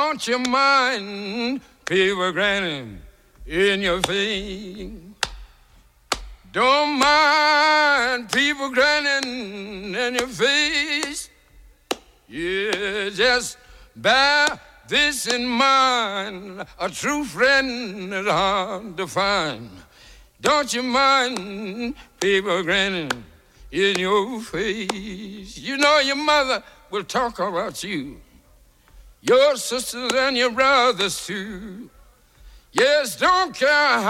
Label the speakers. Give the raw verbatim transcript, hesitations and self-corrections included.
Speaker 1: Don't you mind people grinning in your face? Don't mind people grinning in your face. Yeah, just bear this in mind. A true friend is hard to find. Don't you mind people grinning in your face? You know your mother will talk about you, your sisters and your brothers too. Yes, don't care how